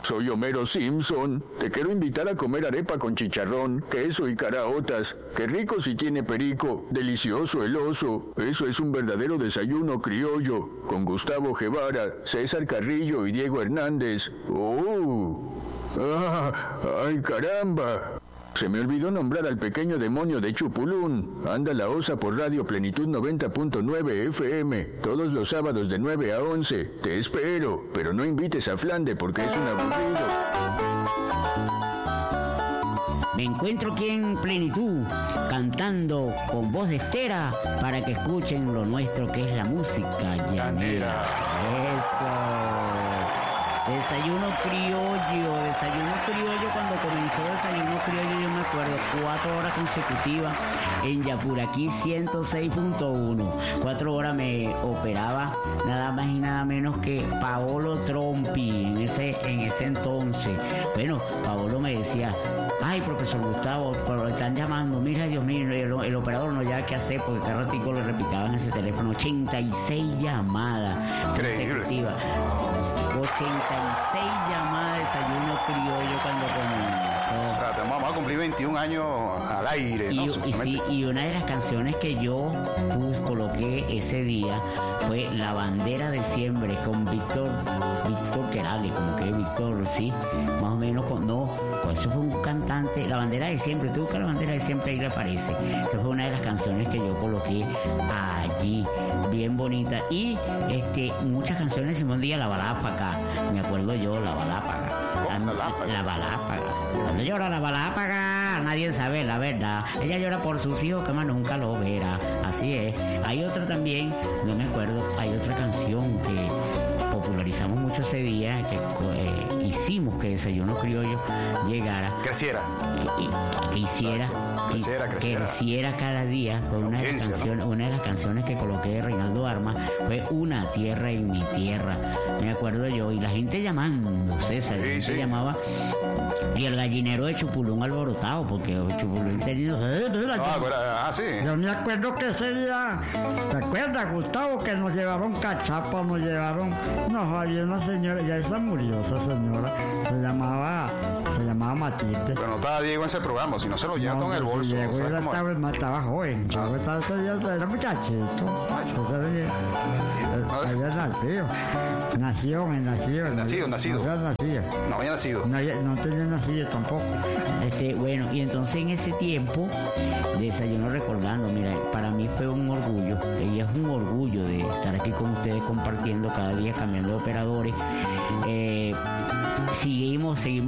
soy Homero Simpson. Te quiero invitar a comer arepa con chicharrón, queso y caraotas. Qué rico si tiene perico, delicioso el oso. Eso es un verdadero desayuno criollo, con Gustavo Guevara, César Carrillo y Diego Hernández. ¡Oh! ¡Ay, caramba! Se me olvidó nombrar al pequeño demonio de Chupulún. Anda la osa por Radio Plenitud 90.9 FM, todos los sábados de 9 a 11. Te espero, pero no invites a Flande porque es un aburrido. Me encuentro aquí en Plenitud, cantando con voz de Estera para que escuchen lo nuestro que es la música llanera. Eso. Desayuno criollo cuando comenzó Desayuno Criollo, yo me acuerdo, 4 horas consecutivas en Yapuraquí 106.1. 4 horas me operaba nada más y nada menos que Paolo Trompi en ese entonces. Bueno, Paolo me decía, ay, profesor Gustavo, pero le están llamando, mira, Dios mío, el operador no ya qué hacer porque cada ratico le repicaban ese teléfono. 86 llamadas consecutivas. 86 llamadas de Desayuno Criollo cuando comenzó. Vamos a cumplir 21 años al aire, ¿no? Y una de las canciones que yo coloqué ese día fue La Bandera de Siempre con Víctor Querales, como que Víctor, sí, más o menos, pues eso fue un cantante, La Bandera de Siempre, tú buscas La Bandera de Siempre y le aparece. Esa fue una de las canciones que yo coloqué allí, bien bonita. Y muchas canciones de Simón Díaz, La Balápaga, me acuerdo yo, La Balápaga. La Balápaga. Cuando llora la Balápaga, nadie sabe la verdad. Ella llora por sus hijos que más nunca lo verá. Así es. Hay otra también, no me acuerdo, hay otra canción que popularizamos mucho ese día, que hicimos que Desayuno Criollo llegara. Creciera. Que creciera cada día. Fue una de las canciones que coloqué de Reinaldo Armas fue Una Tierra en mi Tierra. Me acuerdo yo, y la gente llamando, César, la gente llamaba. Y el gallinero de Chupulún alborotado, porque Chupulún tenía... sí. Yo me acuerdo que ese día, ¿te acuerdas, Gustavo? Que nos llevaron cachapa, había una señora, ya esa murió, esa señora, se llamaba Matilde. Pero no estaba Diego en ese programa, si no se lo llevan en el bolso. Diego estaba joven, era muchachito. Había nacido. No había nacido. No tenía nacido tampoco. Bueno, y entonces en ese tiempo, Desayuno recordando, mira, para mí fue un orgullo, y es un orgullo de estar aquí con ustedes compartiendo cada día, cambiando de operadores. Seguimos